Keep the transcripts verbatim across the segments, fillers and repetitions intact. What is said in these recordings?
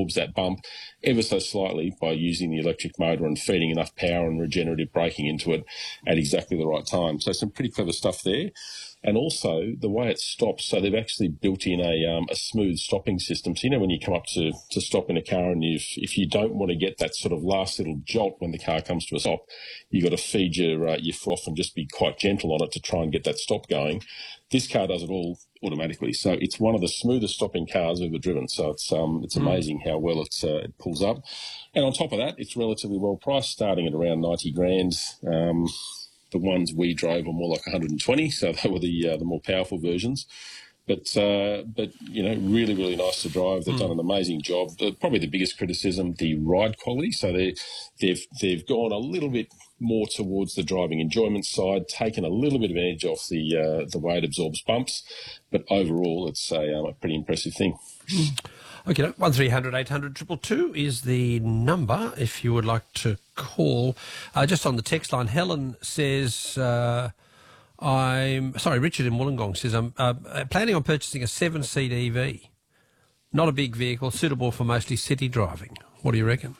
absorbs that bump ever so slightly by using the electric motor and feeding enough power and regenerative braking into it at exactly the right time. So some pretty clever stuff there. And also the way it stops, so they've actually built in a um, a smooth stopping system. So, you know, when you come up to, to stop in a car and if if you don't want to get that sort of last little jolt when the car comes to a stop, you've got to feed your, uh, your foot off and just be quite gentle on it to try and get that stop going. This car does it all automatically. So it's one of the smoothest stopping cars I've ever driven. So it's um it's amazing how well it's, uh, it pulls up. And on top of that, it's relatively well priced, starting at around ninety grand. Um, the ones we drove were more like one hundred twenty, so they were the uh, the more powerful versions. But, uh, but you know, really, really nice to drive. They've mm. done an amazing job. Uh, probably the biggest criticism, the ride quality. So they, they've they've gone a little bit more towards the driving enjoyment side, taken a little bit of edge off the uh, the way it absorbs bumps. But overall, it's a, um, a pretty impressive thing. Mm. Okay, one three hundred eight hundred two two two is the number if you would like to call. Uh, just on the text line, Helen says... Uh, I'm sorry, Richard in Wollongong says, I'm uh, planning on purchasing a seven-seat E V. Not a big vehicle, suitable for mostly city driving. What do you reckon?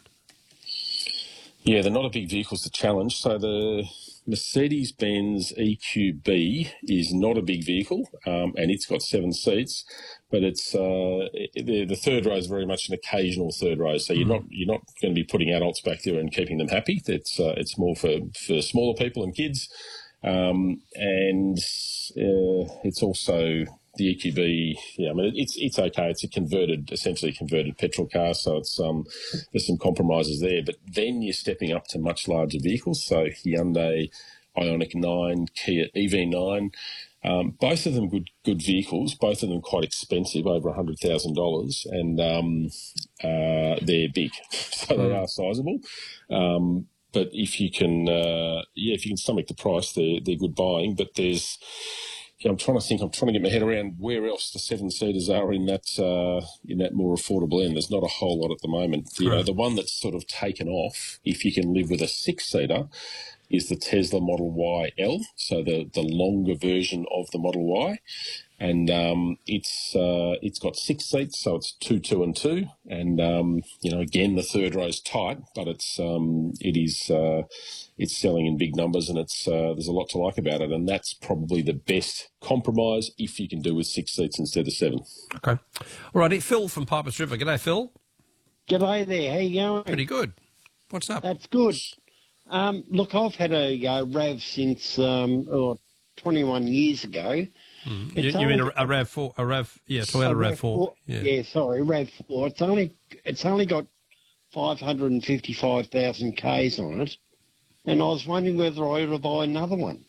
Yeah, they're not a big vehicle's the challenge. So the Mercedes-Benz E Q B is not a big vehicle, um, and it's got seven seats, but it's uh, the, the third row is very much an occasional third row. So you're mm. not you're not going to be putting adults back there and keeping them happy. It's uh, it's more for, for smaller people and kids. Um, and uh, it's also the E Q B. Yeah, I mean it's it's okay. It's a converted, essentially converted petrol car, so it's um there's some compromises there. But then you're stepping up to much larger vehicles. So Hyundai Ioniq nine, Kia E V nine, um, both of them good good vehicles. Both of them quite expensive, over a hundred thousand dollars, and um, uh, they're big, so they are sizable. Um, But if you can, uh, yeah, if you can stomach the price, they're, they're good buying. But there's, yeah, I'm trying to think, I'm trying to get my head around where else the seven-seaters are in that uh, in that more affordable end. There's not a whole lot at the moment. You know, the one that's sort of taken off, if you can live with a six-seater, is the Tesla Model Y L, so the, the longer version of the Model Y. And um, it's uh, it's got six seats, so it's two, two, and two. And um, you know, again, the third row's tight, but it's um, it is uh, it's selling in big numbers, and it's uh, there's a lot to like about it. And that's probably the best compromise if you can do with six seats instead of seven. Okay, all righty. Phil from Pipers River. G'day, Phil. G'day there. How you going? Pretty good. What's up? That's good. Um, look, I've had a uh, RAV since um, oh, twenty-one years ago. Mm. You, you mean a, a RAV four? A RAV, yeah, Toyota a RAV four. Yeah. yeah, sorry, RAV four. It's only it's only got five hundred and fifty-five thousand k's on it, and I was wondering whether I ought to buy another one.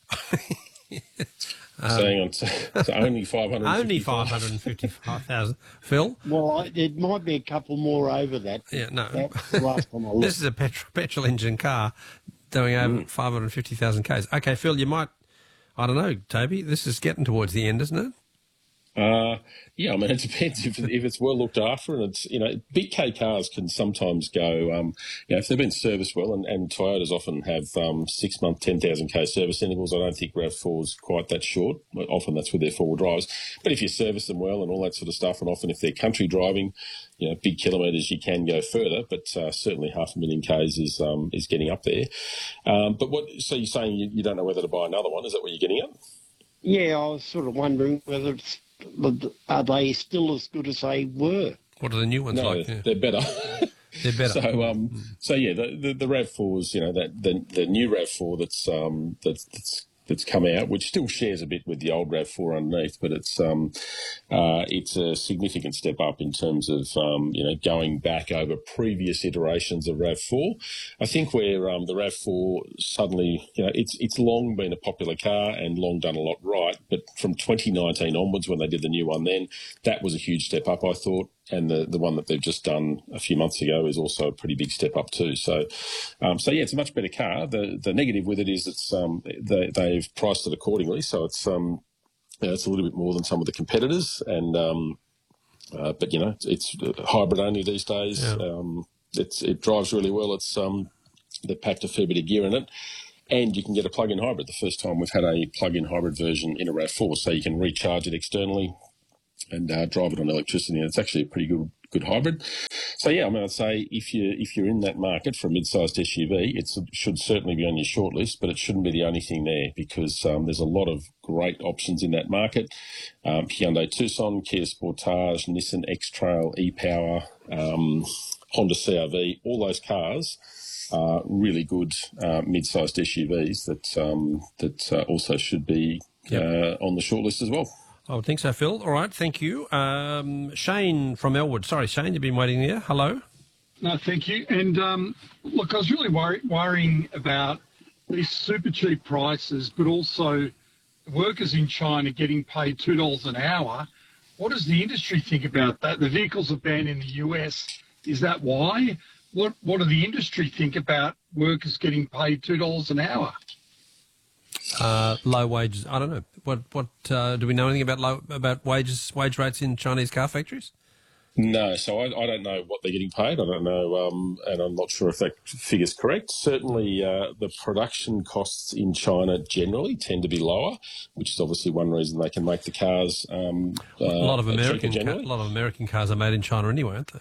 um, Saying on it's only five hundred. Only five hundred and fifty-five thousand. Phil. Well, I, it might be a couple more over that. Yeah, no. That's the last time I looked. This is a petrol petrol engine car doing over mm. five hundred and fifty thousand k's. Okay, Phil, you might. I don't know, Toby. This is getting towards the end, isn't it? Uh, yeah, I mean, it depends if, if it's well looked after, and it's, you know, big K cars can sometimes go, um, you know, if they've been serviced well, and, and Toyotas often have um, six month, ten thousand k service intervals. I don't think RAV four is quite that short. Often that's with their four-wheel drives. But if you service them well and all that sort of stuff, and often if they're country driving, you know, big kilometres, you can go further, but uh, certainly half a million k's is um, is getting up there. Um, but what? So you're saying you, you don't know whether to buy another one? Is that what you're getting at? Yeah, I was sort of wondering whether it's, are they still as good as they were? What are the new ones no, like? Yeah. They're better. They're better. So, um, mm. so yeah, the, the the RAV fours, you know, that the the new RAV four that's um that's that's that's come out, which still shares a bit with the old RAV four underneath, but it's um uh it's a significant step up in terms of um you know going back over previous iterations of RAV four. I think where um the RAV four suddenly, you know, it's it's long been a popular car and long done a lot right, but from twenty nineteen onwards when they did the new one, then that was a huge step up, I thought. And the, the one that they've just done a few months ago is also a pretty big step up too. So, um, so yeah, it's a much better car. The the negative with it is it's um they they've priced it accordingly, so it's um you know, it's a little bit more than some of the competitors, and um uh, but you know it's, it's hybrid only these days. Yeah. Um, it's it drives really well. It's um they packed a fair bit of gear in it. And you can get a plug-in hybrid. The first time we've had a plug-in hybrid version in a RAV four, so you can recharge it externally and uh, drive it on electricity, and it's actually a pretty good good hybrid. So yeah, I mean, I'd say if you if you're in that market for a mid-sized S U V, it should certainly be on your shortlist, but it shouldn't be the only thing there because um, there's a lot of great options in that market. Um, Hyundai Tucson, Kia Sportage, Nissan X-Trail, e-Power, um, Honda C R V, all those cars are really good uh, mid-sized S U Vs that um, that uh, also should be Yep. uh, on the shortlist as well. I would think so, Phil. All right, thank you. Um, Shane from Elwood. Sorry, Shane, you've been waiting there. Hello. No, thank you. And um, look, I was really worry- worrying about these super cheap prices, but also workers in China getting paid two dollars an hour. What does the industry think about that? The vehicles are banned in the U S. Is that why? What What do the industry think about workers getting paid two dollars an hour? Uh, low wages. I don't know. What what uh, do we know anything about low about wages wage rates in Chinese car factories? No, so I, I don't know what they're getting paid. I don't know, um, and I'm not sure if that figure's correct. Certainly, uh, the production costs in China generally tend to be lower, which is obviously one reason they can make the cars. Um, uh, a lot of American cheaper ca- generally. a lot of American cars are made in China anyway, aren't they?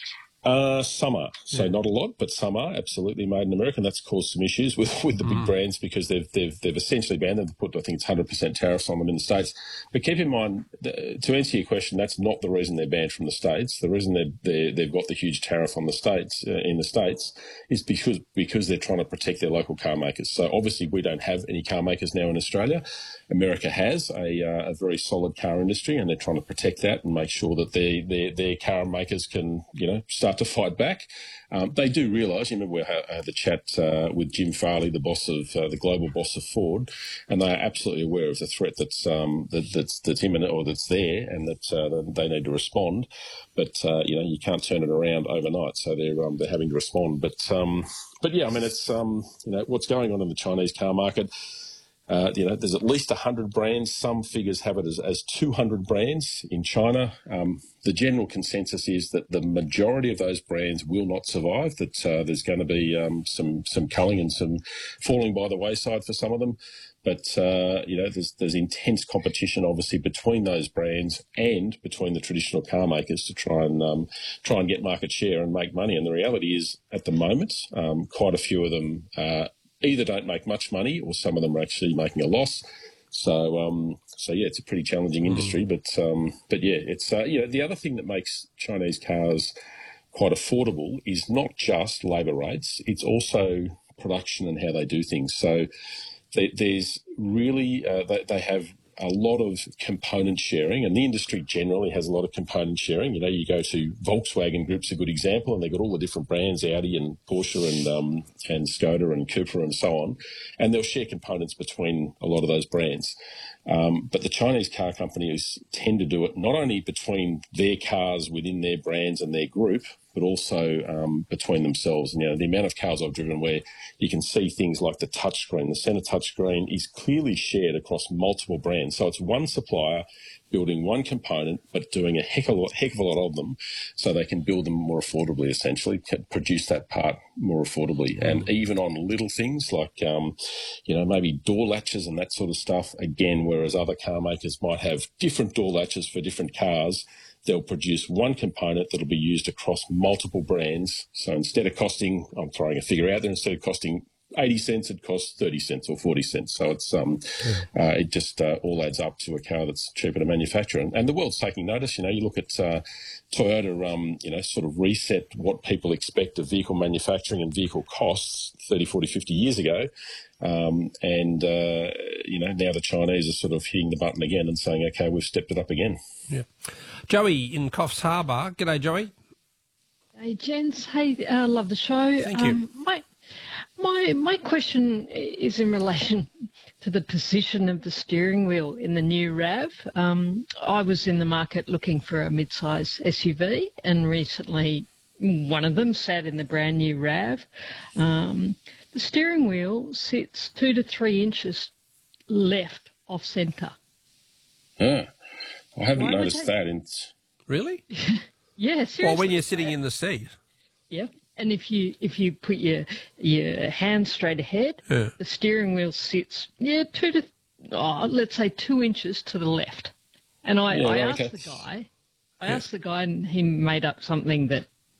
Uh, some are. So Yeah. not a lot, but some are absolutely made in America. And that's caused some issues with, with the big brands because they've they've they've essentially banned them. They've put, I think it's one hundred percent tariffs on them in the States. But keep in mind, the, to answer your question, that's not the reason they're banned from the States. The reason they're, they're, they've got the huge tariff on the States, uh, in the States, is because because they're trying to protect their local car makers. So obviously we don't have any car makers now in Australia. America has a, uh, a very solid car industry, and they're trying to protect that and make sure that their their their car makers can, you know, start to fight back. Um, they do realise, you remember we had, had the chat uh, with Jim Farley, the boss of uh, the global boss of Ford, and they are absolutely aware of the threat that's um, that, that's that's imminent or that's there, and that uh, they need to respond. But uh, you know, you can't turn it around overnight, so they're um, they're having to respond. But um, but yeah, I mean, it's um, you know, what's going on in the Chinese car market. Uh, you know, there's at least one hundred brands. Some figures have it as, as two hundred brands in China. Um, the general consensus is that the majority of those brands will not survive, that uh, there's going to be um, some some culling and some falling by the wayside for some of them. But, uh, you know, there's, there's intense competition, obviously, between those brands and between the traditional car makers to try and um, try and get market share and make money. And the reality is, at the moment, um, quite a few of them uh either don't make much money or some of them are actually making a loss. So, um, so yeah, it's a pretty challenging industry. But, um, but yeah, it's, uh, you know, the other thing that makes Chinese cars quite affordable is not just labour rates, it's also production and how they do things. So they, there's really, uh, they, they have a lot of component sharing, and the industry generally has a lot of component sharing. You know, you go to Volkswagen Group's a good example, and they've got all the different brands, Audi and Porsche and um, and Skoda and Cupra and so on, and they'll share components between a lot of those brands. Um, but the Chinese car companies tend to do it not only between their cars within their brands and their group, but also um, between themselves. And, you know, the amount of cars I've driven where you can see things like the touchscreen, the centre touchscreen is clearly shared across multiple brands. So it's one supplier building one component, but doing a heck of a lot, heck of a lot of them, so they can build them more affordably, essentially, can produce that part more affordably. And even on little things like, um, you know, maybe door latches and that sort of stuff, again, whereas other car makers might have different door latches for different cars, they'll produce one component that'll be used across multiple brands. So instead of costing, I'm throwing a figure out there, instead of costing eighty cents, it costs thirty cents or forty cents. So it's um, yeah. uh, it just uh, all adds up to a car that's cheaper to manufacture. And, and the world's taking notice. You know, you look at uh, Toyota, um, you know, sort of reset what people expect of vehicle manufacturing and vehicle costs thirty, forty, fifty years ago. Um, and, uh, you know, now the Chinese are sort of hitting the button again and saying, okay, we've stepped it up again. Yeah. Joey in Coffs Harbour. G'day, Joey. Hey, gents. Hey, I uh, love the show. Thank you. Um, my, my, my question is in relation to the position of the steering wheel in the new RAV. Um, I was in the market looking for a mid-size S U V, and recently one of them sat in the brand new RAV. Um, the steering wheel sits two to three inches left off centre. Ah, I haven't Why noticed that. In... Really? Yeah, seriously. Well, when you're sitting in the seat. Yeah. And if you if you put your your hand straight ahead, Yeah. the steering wheel sits yeah two to oh, let's say two inches to the left. And I, Yeah, I right, asked okay. the guy, I Yeah. asked the guy, and he made up something that